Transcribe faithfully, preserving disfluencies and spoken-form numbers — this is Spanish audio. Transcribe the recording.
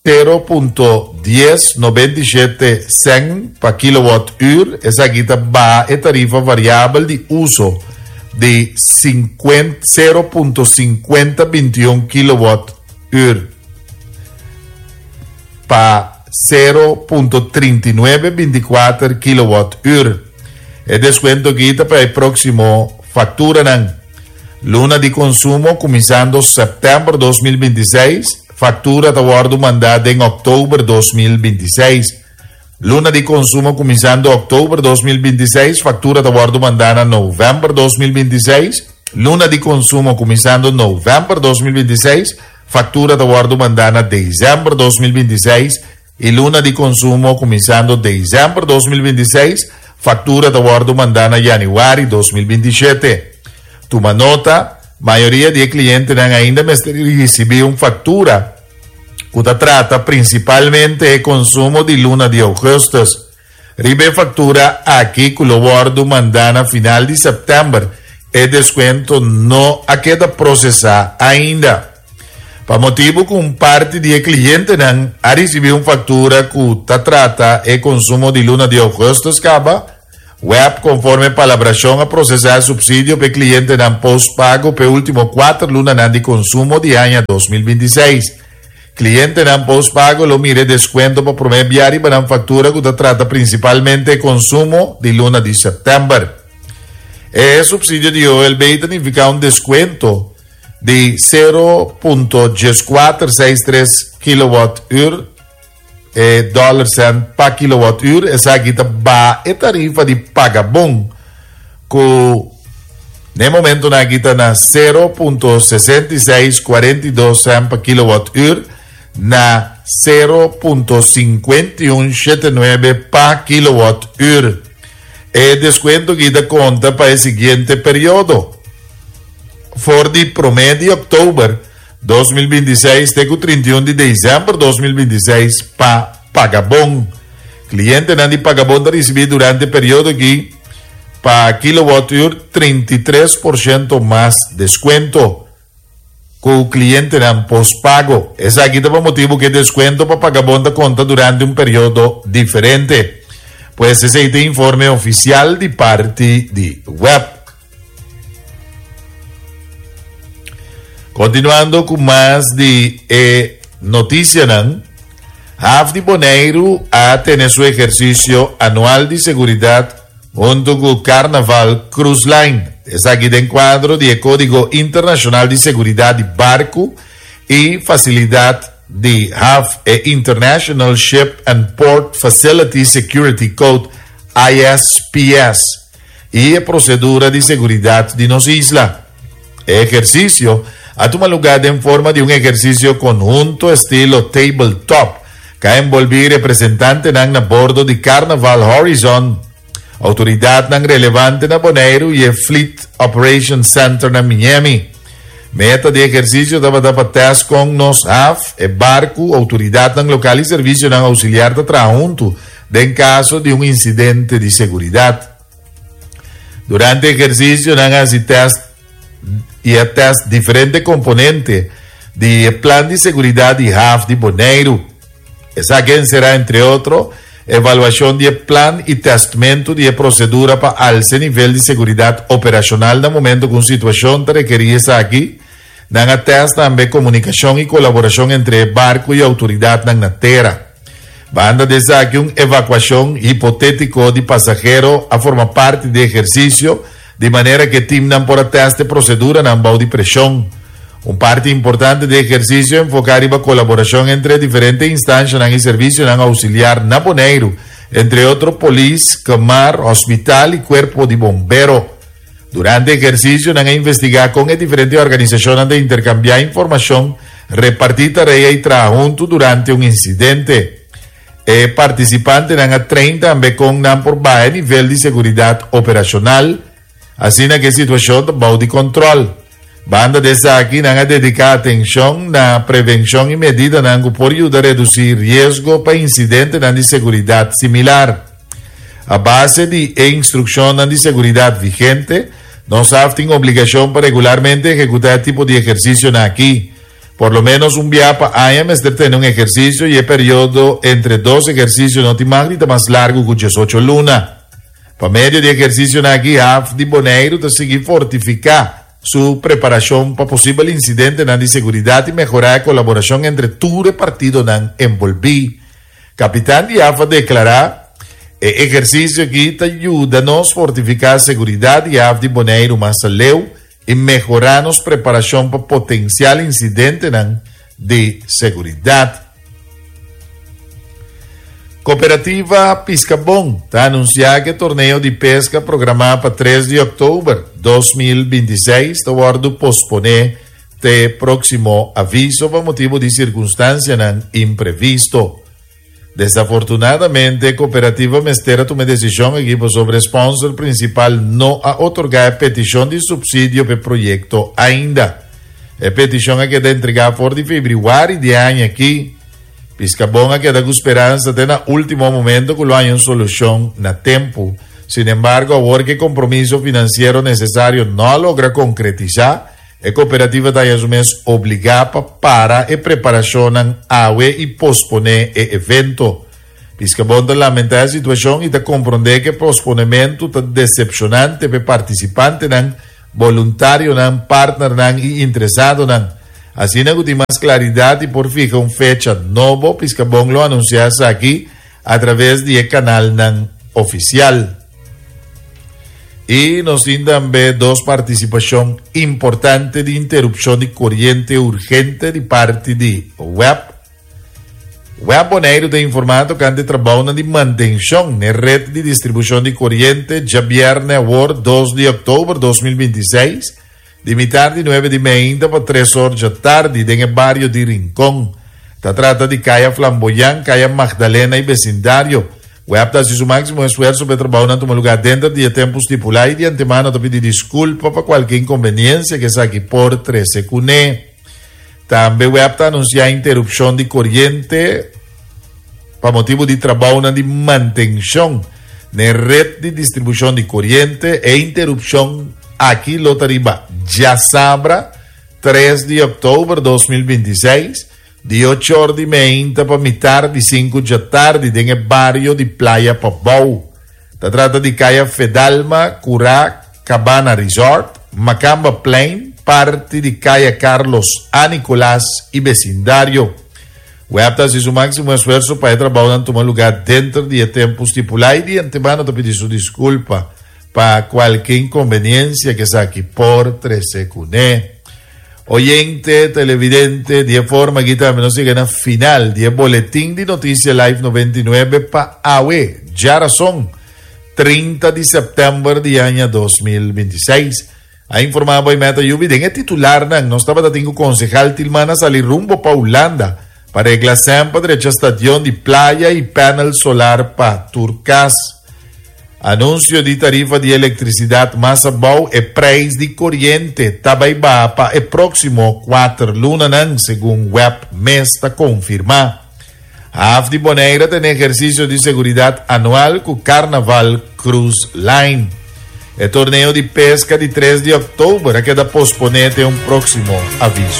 cero punto diez noventa y siete cent per kilowatt hora. Esa guita va a tarifa variable de uso de cero punto cincuenta veintiuno kilowatt hora para cero punto treinta y nueve veinticuatro kilowatt hora. El descuento guita para el próximo factura nan luna de consumo comenzando septiembre dos mil veintiséis. Factura de guardo mandada en octubre dos mil veintiséis. Luna de consumo comenzando octubre dos mil veintiséis. Factura de guardo mandada en noviembre dos mil veintiséis. Luna de consumo comenzando noviembre dos mil veintiséis. Factura de guardo mandada en diciembre dos mil veintiséis. Y luna de consumo comenzando diciembre dos mil veintiséis. Factura de guardo mandada en januario dos mil veintisiete. Toma nota. Maioria de clientes ainda me recibir uma factura que trata principalmente de consumo de luna de agosto. Ribe factura aqui que o guardo mandana final de setembro. E desconto não a queda processar ainda. Para motivo que um parte de clientes não a receber uma factura que trata de consumo de luna de agosto acaba. Web conforme palabración a procesar subsidio para cliente en post-pago para último cuatro lunas de consumo de año dos mil veintiséis. Cliente en post-pago lo mire descuento para promedio y para factura que trata principalmente de consumo de luna de septiembre. El subsidio de O L B significa un descuento de cero punto cuatro seis tres kilowatt hora Eh, dólar cent per kilowatt hora. Essa guita ba e tarifa de pagabon que no momento na guita na cero punto sessenta e seis quarenta e dois cent per kilowatt hora na zero punto cinquenta e um setenta e nove per kilowatt hora. E desconto guita conta para o seguinte período. For de promedio outubro dos mil veintiséis, tengo trinta y uno de diciembre dos mil veintiséis para pagabon. Cliente não de pagabon receber durante el período aqui para kilowatt hora treinta y tres por ciento más descuento. Com o cliente não pós-pago. Essa aqui é o motivo que descuento para pagabon da conta durante um período diferente. Pues esse é o informe oficial de parte de web. Continuando com mais de eh, notícia, não? Haf de Bonaire a ter seu exercício anual de segurança junto com o Carnaval Cruise Line. Essa aqui tem quadro de Código Internacional de Seguridade de Barco e Facilidade de Haf e International Ship and Port Facility Security Code I S P S e a procedura de segurança de nossa isla. Exercício a tomar lugar em forma de um exercício conjunto estilo tabletop que envolve representante na bordo de Carnaval Horizon, autoridade não relevante na Bonaire e a Fleet Operations Center na Miami. Meta de exercício dava dar teste com nos A F e barco, autoridade não local e serviço não auxiliar de traunto em caso de um incidente de segurança. Durante o exercício não há teste e a teste diferente componente de plan de seguridad de H A F de Bonaire. Essa quem será, entre outros, evaluação de plan e testamento de procedura para alce nível de seguridade operacional no momento com situação que requerir essa aqui. Na teste também comunicação e colaboração entre barco e autoridade na terra. Banda dessa aqui uma evacuação hipotético de passageiro a formar parte do exercício de maneira que o time não pode teste procedura não vai de pressão. Um parte importante do exercício é enfocar a colaboração entre diferentes instâncias e serviços não auxiliar na Bonaire, entre outros polícia, camar, hospital e corpo de bombeiro. Durante o exercício, não é investigar com as diferentes organizações de intercambiar informação, repartir tarefa e trabalho durante um incidente. E participante não treina também com não por baixo nível de segurança operacional, assim que a situação vai de controle. Banda dessa aqui não é dedicar atenção na prevenção e medida não por ajudar a reduzir risco para incidentes de segurança similar. A base de instrução de segurança vigente, nós temos obrigação para regularmente executar tipo de exercício aqui. Por lo menos un día para año me tiene un ejercicio y el periodo entre dos ejercicios no te imagina más largo que ocho lunas. Para medio de ejercicio aquí, Af de Bonaire te seguir fortificar su preparación para posible incidente de seguridad y mejorar la colaboración entre tu repartido nan envolví. Capitán de A F A declara, el ejercicio aquí te ayuda a nos fortificar seguridad y A F de Bonaire más leu y mejorar nuestra preparación para potencial incidente nan de seguridad. Cooperativa Piscabón está anunciando que el torneo de pesca programado para tres de octubre de dos mil veintiséis está guardado posponer el próximo aviso por motivo de circunstancias imprevisto. Desafortunadamente, Cooperativa Mestera tomó decisión equipo sobre sponsor principal no a otorgar petición de subsidio para el proyecto ainda. La petición queda entregada por de febrero de año aquí. Piscabón queda con esperanza até no último momento que lo haya una solución na tiempo. Sin embargo, ahora que el compromiso financiero necesario no logra concretizar, la cooperativa está a su vez obligada para la preparación a y posponer el evento. Piscabón lamenta la situación y te comprende que el posponimiento es decepcionante para participante, voluntario, partner y interesado. Así no hay más claridad y por fija una fecha nueva, Piscabón lo anunciase aquí a través del canal nan oficial. Y nos tienen también dos participación importante de interrupción de corriente urgente de parte de web. Web Bonaire de informado que ante trabajo de mantención de red de distribución de corriente ya viernes ahora dos de octubre de dos mil veintiséis. De mi tarde nueve de meia para tres horas de tarde en el barrio de Rincón. Se trata de calle Flamboyán, calle Magdalena y vecindario. Web hace su máximo esfuerzo para trabajar en un lugar dentro de tiempo estipulado y de antemano te pido disculpa para cualquier inconveniencia que sea aquí por trece cuné. También Web anuncia interrupción de corriente para motivo de trabajo de mantención de red de distribución de corriente e interrupción aquí lo tariba ya sabra tres de octubre de dos mil veintiséis de ocho horas de meia para mi tarde de cinco de tarde en el barrio de Playa Pobou. Se trata de calle Fedalma, Curá, Cabana Resort, Macamba Plain, parte de calle Carlos A. Nicolás y vecindario. Web hace su máximo esfuerzo para trabajar en tomar lugar dentro del tiempo estipulado y de antemano te pido su disculpa para cualquier inconveniencia que sea aquí por trece cuné. Oyente, televidente, de forma que también nos siguen a final de boletín de noticias live noventa y nueve para A W E. Ya razón, treinta de septiembre de año dos mil veintiséis. Ha informado hoy Meta Yubi de el titular, no estaba dando concejal Tilmana salir rumbo para Holanda para el glasen para derecha estación de playa y panel solar para Turcas. Anuncio de tarifa de electricidad más abajo e preço de corriente tabaiba para el próximo cuatro lunas, según web Mesta confirma. A F de Bonaire tiene ejercicio de seguridad anual con Carnaval Cruise Line. El torneo de pesca de tres de octubre queda posponente un próximo aviso.